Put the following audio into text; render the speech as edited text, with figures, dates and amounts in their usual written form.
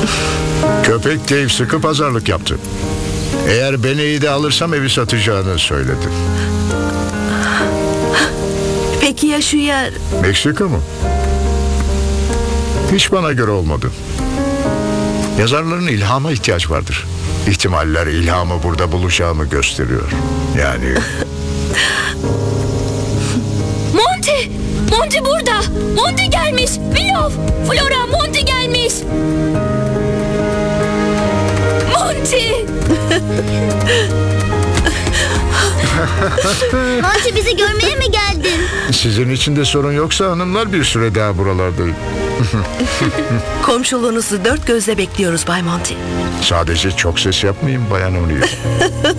Köpek Dave sıkı pazarlık yaptı. Eğer Benny'i de alırsam evi satacağını söyledi. Peki ya şu yer? Meksika mı? Hiç bana göre olmadı. Yazarların ilhama ihtiyaç vardır. İhtimaller ilhamı burada bulacağımı gösteriyor. Yani... Monty! Monty burada! Monty gelmiş! Willow! Flora, Monty gelmiş! Monty! Monty, bizi görmeye mi geldin? Sizin için de sorun yoksa hanımlar bir süre daha buralardayım. Komşuluğunuzu dört gözle bekliyoruz Bay Monty. Sadece çok ses yapmayın Bayan O'Neill.